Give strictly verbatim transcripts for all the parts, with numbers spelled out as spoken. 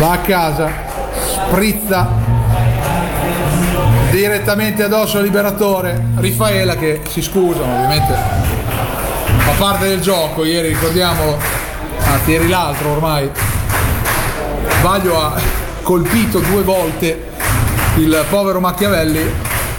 va a casa, sprizza direttamente addosso al liberatore. Rifaela che si scusa, ovviamente fa parte del gioco. Ieri, ricordiamolo, anzi ieri l'altro ormai, Baglio ha colpito due volte il povero Machiavelli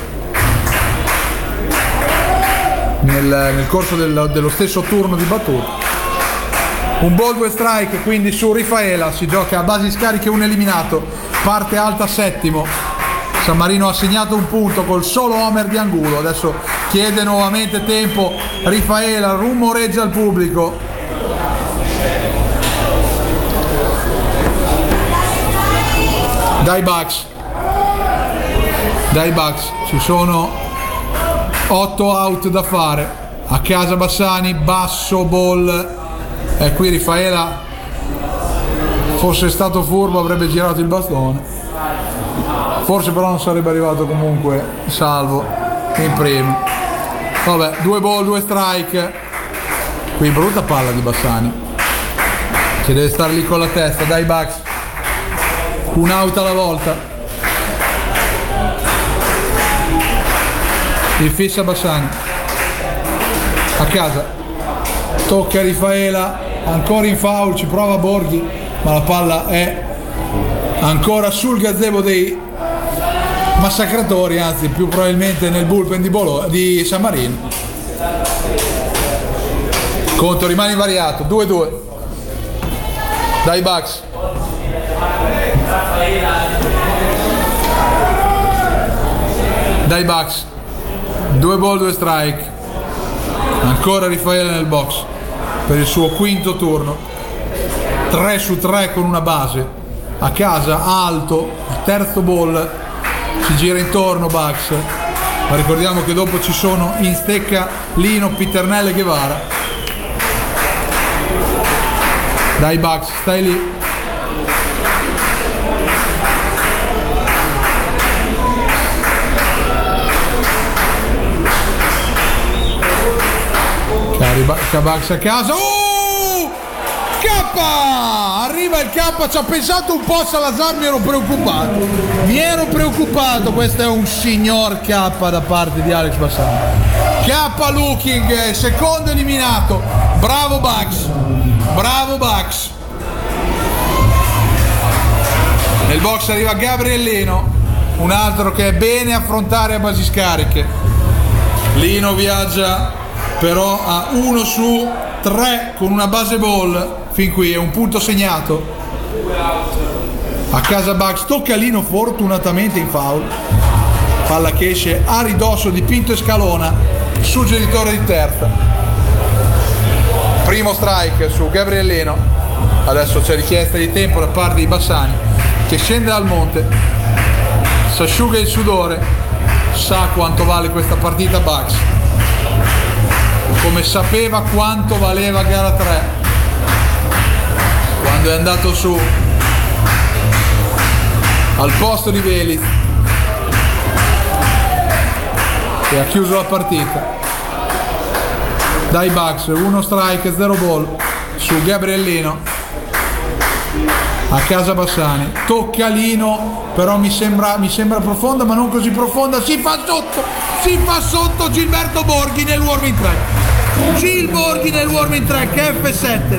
nel, nel corso del, dello stesso turno di battuta. Un ball, due strike quindi su Rifaela, si gioca a basi scariche, un eliminato, parte alta settimo. San Marino ha segnato un punto col solo homer di Angulo, adesso chiede nuovamente tempo Rifaela, rumoreggia il pubblico. Dai Bucks, dai Bucks, ci sono otto out da fare, a casa Bassani, basso ball, e qui Rifaela, fosse stato furbo avrebbe girato il bastone, forse però non sarebbe arrivato comunque salvo in primo. Vabbè, due ball, due strike, qui brutta palla di Bassani che deve stare lì con la testa. Dai Bucks, un out alla volta, il fissa Bassani, a casa, tocca Rifaela, ancora in foul, ci prova Borghi, ma la palla è ancora sul gazebo dei massacratori, anzi più probabilmente nel bullpen di, Bolo, di San Marino. Conto rimane invariato, due due. Dai Bucks, dai Bucks, due ball, due strike, ancora Rifaela nel box per il suo quinto turno, tre su tre con una base, a casa alto, terzo ball, si gira intorno Bucks, ma ricordiamo che dopo ci sono in stecca Lino, Piternelle e Guevara. Dai Bucks, stai lì, Bucks a casa. Oh! K! Arriva il K, ci ha pensato un po' Salazar, mi ero preoccupato. Mi ero preoccupato, questo è un signor K da parte di Alex Bassani. K looking, secondo eliminato. Bravo Bucks. Bravo Bucks. Nel box arriva Gabriellino, un altro che è bene affrontare a basi scariche. Lino viaggia però a uno su tre con una base ball, fin qui è un punto segnato. A casa Bucks, tocca Lino fortunatamente in foul, palla che esce a ridosso di Pinto e Scalona, suggeritore di terza. Primo strike su Gabriellino, adesso c'è richiesta di tempo da parte di Bassani che scende dal monte, si asciuga il sudore, sa quanto vale questa partita Bucks, come sapeva quanto valeva gara tre quando è andato su al posto di Veli e ha chiuso la partita. Dai Bucks, uno strike, zero ball su Gabriellino, a casa Bassani, tocca Lino, però mi sembra, mi sembra profonda, ma non così profonda, si fa sotto, si fa sotto Gilberto Borghi nel warming track. Gil Borghi nel warming track, F sette.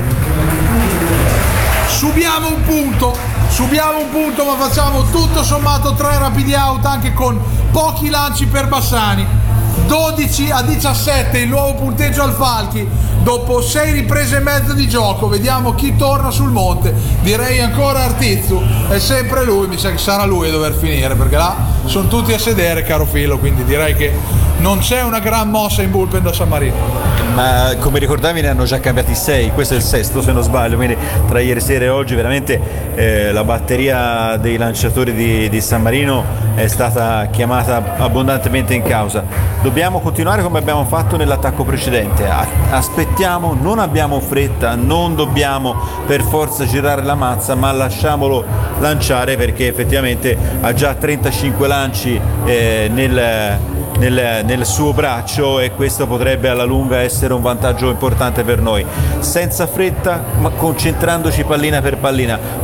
Subiamo un punto, subiamo un punto, ma facciamo tutto sommato tre rapidi out anche con pochi lanci per Bassani. dodici a diciassette il nuovo punteggio al Falchi dopo sei riprese e mezzo di gioco. Vediamo chi torna sul monte. Direi ancora Artizzu, è sempre lui, mi sa che sarà lui a dover finire, perché là sono tutti a sedere, caro Filo, quindi direi che non c'è una gran mossa in bullpen da San Marino. Ma come ricordavi ne hanno già cambiati sei, questo è il sesto se non sbaglio, quindi tra ieri sera e oggi veramente eh, la batteria dei lanciatori di, di San Marino è stata chiamata abbondantemente in causa. Dobbiamo continuare come abbiamo fatto nell'attacco precedente, aspettiamo, non abbiamo fretta, non dobbiamo per forza girare la mazza, ma lasciamolo lanciare, perché effettivamente ha già trentacinque lanci eh, nel Nel, nel suo braccio, e questo potrebbe alla lunga essere un vantaggio importante per noi. Senza fretta, ma concentrandoci pallina per pallina.